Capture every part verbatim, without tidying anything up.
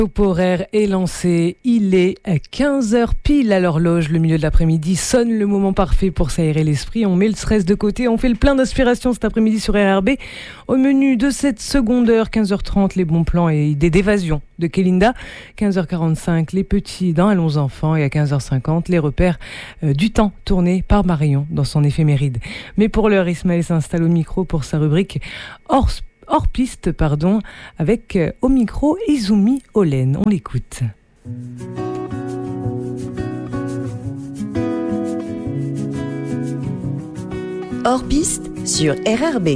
Top horaire est lancé, il est à quinze heures pile à l'horloge, le milieu de l'après-midi sonne le moment parfait pour s'aérer l'esprit, on met le stress de côté, on fait le plein d'inspiration cet après-midi sur R R B. Au menu de cette seconde heure, quinze heures trente, les bons plans et idées d'évasion de Kélinda, quinze heures quarante-cinq, les petits dans Allons enfants et à quinze heures cinquante, les repères euh, du temps tournés par Marion dans son éphéméride. Mais pour l'heure, Ismaël s'installe au micro pour sa rubrique hors sport. Hors piste, pardon, avec euh, au micro Izumi Olen. On l'écoute. Hors piste sur R R B.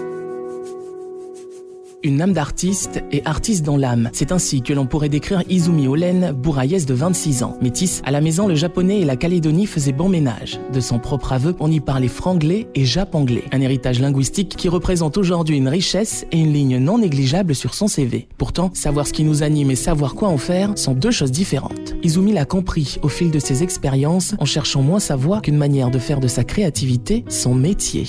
Une âme d'artiste et artiste dans l'âme. C'est ainsi que l'on pourrait décrire Izumi Olen, bourraillesse de vingt-six ans. Métisse, à la maison, le japonais et la Calédonie faisaient bon ménage. De son propre aveu, on y parlait franglais et japonglais. Un héritage linguistique qui représente aujourd'hui une richesse et une ligne non négligeable sur son C V. Pourtant, savoir ce qui nous anime et savoir quoi en faire sont deux choses différentes. Izumi l'a compris au fil de ses expériences, en cherchant moins sa voix qu'une manière de faire de sa créativité son métier.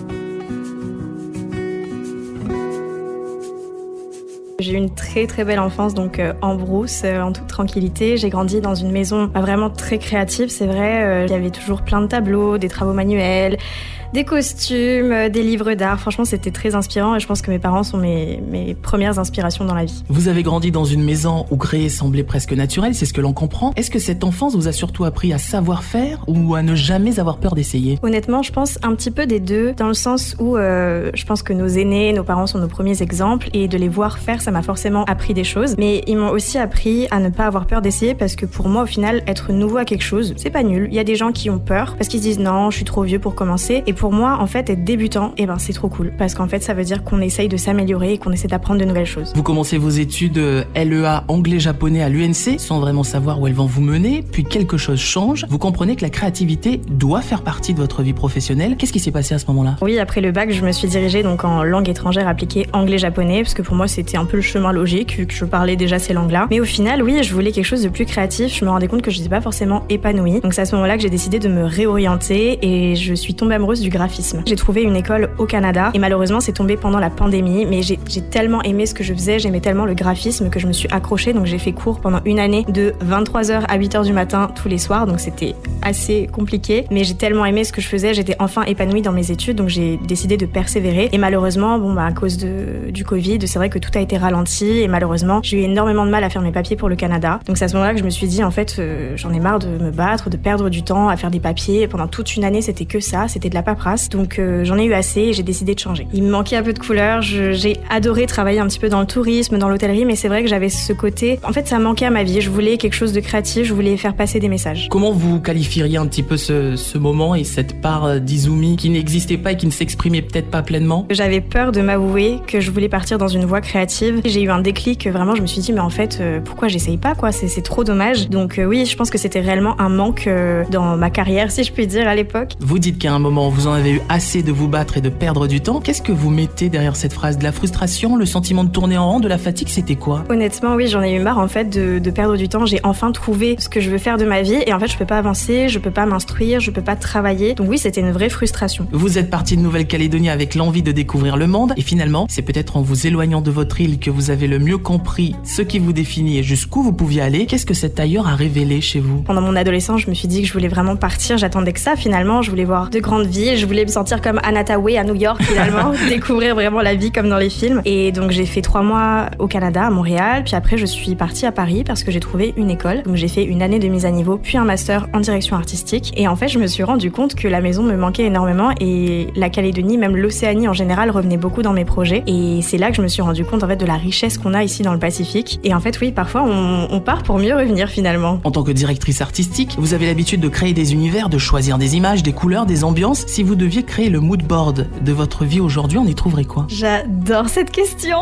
J'ai eu une très très belle enfance, donc euh, en brousse, euh, en toute tranquillité. J'ai grandi dans une maison euh, vraiment très créative, c'est vrai. Euh, il y avait toujours plein de tableaux, des travaux manuels, des costumes, euh, des livres d'art. Franchement, c'était très inspirant et je pense que mes parents sont mes, mes premières inspirations dans la vie. Vous avez grandi dans une maison où créer semblait presque naturel, c'est ce que l'on comprend. Est-ce que cette enfance vous a surtout appris à savoir faire ou à ne jamais avoir peur d'essayer ? Honnêtement, je pense un petit peu des deux, dans le sens où euh, je pense que nos aînés, nos parents sont nos premiers exemples et de les voir faire, ça m'a forcément appris des choses. Mais ils m'ont aussi appris à ne pas avoir peur d'essayer parce que pour moi, au final, être nouveau à quelque chose, c'est pas nul. Il y a des gens qui ont peur parce qu'ils se disent non, je suis trop vieux pour commencer. Et pour moi, en fait, être débutant, eh ben, c'est trop cool. Parce qu'en fait, ça veut dire qu'on essaye de s'améliorer et qu'on essaie d'apprendre de nouvelles choses. Vous commencez vos études L E A anglais-japonais à l'U N C sans vraiment savoir où elles vont vous mener. Puis quelque chose change. Vous comprenez que la créativité doit faire partie de votre vie professionnelle. Qu'est-ce qui s'est passé à ce moment-là ? Oui, après le bac, je me suis dirigée donc en langue étrangère appliquée anglais-japonais parce que pour moi, c'était un peu le chemin logique vu que je parlais déjà ces langues-là. Mais au final, oui, je voulais quelque chose de plus créatif. Je me rendais compte que je n'étais pas forcément épanouie. Donc c'est à ce moment-là que j'ai décidé de me réorienter et je suis tombée amoureuse du graphisme. J'ai trouvé une école au Canada et malheureusement, c'est tombé pendant la pandémie. Mais j'ai, j'ai tellement aimé ce que je faisais, j'aimais tellement le graphisme que je me suis accrochée. Donc j'ai fait cours pendant une année de vingt-trois heures à huit heures du matin tous les soirs. Donc c'était assez compliqué. Mais j'ai tellement aimé ce que je faisais, j'étais enfin épanouie dans mes études. Donc j'ai décidé de persévérer. Et malheureusement, bon bah à cause de, du Covid, c'est vrai que tout a été ralenti. Et malheureusement, j'ai eu énormément de mal à faire mes papiers pour le Canada. Donc c'est à ce moment-là que je me suis dit, en fait, euh, j'en ai marre de me battre, de perdre du temps à faire des papiers. Pendant toute une année, c'était que ça, c'était de la paperasse. Donc euh, j'en ai eu assez et j'ai décidé de changer. Il me manquait un peu de couleur. Je, j'ai adoré travailler un petit peu dans le tourisme, dans l'hôtellerie, mais c'est vrai que j'avais ce côté... En fait, ça manquait à ma vie. Je voulais quelque chose de créatif, je voulais faire passer des messages. Comment vous qualifieriez un petit peu ce, ce moment et cette part d'Izumi qui n'existait pas et qui ne s'exprimait peut-être pas pleinement ? J'avais peur de m'avouer que je voulais partir dans une voie créative. J'ai eu un déclic, vraiment, je me suis dit, mais en fait, euh, pourquoi j'essaye pas, quoi ? C'est, c'est trop dommage. Donc euh, oui, je pense que c'était réellement un manque euh, dans ma carrière, si je puis dire, à l'époque. Vous dites qu'à un moment, vous en avez eu assez de vous battre et de perdre du temps. Qu'est-ce que vous mettez derrière cette phrase ? De la frustration, le sentiment de tourner en rond, de la fatigue, c'était quoi ? Honnêtement, oui, j'en ai eu marre, en fait, de, de perdre du temps. J'ai enfin trouvé ce que je veux faire de ma vie et en fait, je peux pas avancer, je peux pas m'instruire, je peux pas travailler. Donc oui, c'était une vraie frustration. Vous êtes parti de Nouvelle-Calédonie avec l'envie de découvrir le monde et finalement, c'est peut-être en vous éloignant de votre île que vous avez le mieux compris ce qui vous définit et jusqu'où vous pouviez aller. Qu'est-ce que cet ailleurs a révélé chez vous ? Pendant mon adolescence, je me suis dit que je voulais vraiment partir. J'attendais que ça, finalement. Je voulais voir de grandes villes. Je voulais me sentir comme Anna Tawai à New York, finalement. Découvrir vraiment la vie comme dans les films. Et donc, j'ai fait trois mois au Canada, à Montréal. Puis après, je suis partie à Paris parce que j'ai trouvé une école. Donc, j'ai fait une année de mise à niveau, puis un master en direction artistique. Et en fait, je me suis rendu compte que la maison me manquait énormément et la Calédonie, même l'Océanie en général, revenait beaucoup dans mes projets. Et c'est là que je me suis rendu compte, en fait, de la richesse qu'on a ici dans le Pacifique. Et en fait, oui, parfois, on, on part pour mieux revenir, finalement. En tant que directrice artistique, vous avez l'habitude de créer des univers, de choisir des images, des couleurs, des ambiances. Si vous deviez créer le mood board de votre vie aujourd'hui, on y trouverait quoi ? J'adore cette question.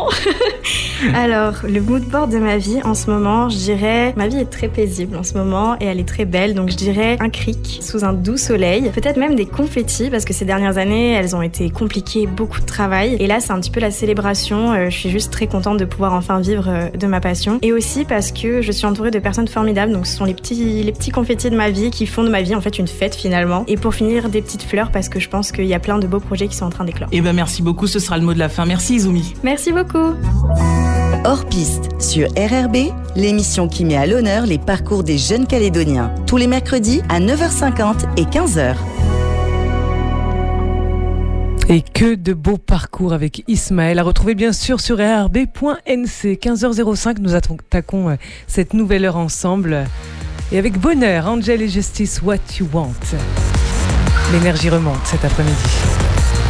Alors, le mood board de ma vie en ce moment, je dirais... Ma vie est très paisible en ce moment et elle est très belle. Donc, je dirais un cric sous un doux soleil. Peut-être même des confettis parce que ces dernières années, elles ont été compliquées, beaucoup de travail. Et là, c'est un petit peu la célébration. Euh, je suis juste très contente de pouvoir enfin vivre euh, de ma passion. Et aussi parce que je suis entourée de personnes formidables. Donc, ce sont les petits, les petits confettis de ma vie qui font de ma vie en fait une fête finalement. Et pour finir, des petites fleurs parce que je pense qu'il y a plein de beaux projets qui sont en train d'éclore. Eh ben merci beaucoup, ce sera le mot de la fin. Merci Izumi. Merci beaucoup. Hors piste sur R R B, l'émission qui met à l'honneur les parcours des jeunes Calédoniens. Tous les mercredis à neuf heures cinquante et quinze heures. Et que de beaux parcours avec Ismaël, à retrouver bien sûr sur R R B point N C. quinze heures cinq, nous attaquons cette nouvelle heure ensemble. Et avec bonheur, Angel et Justice, What You Want. L'énergie remonte cet après-midi.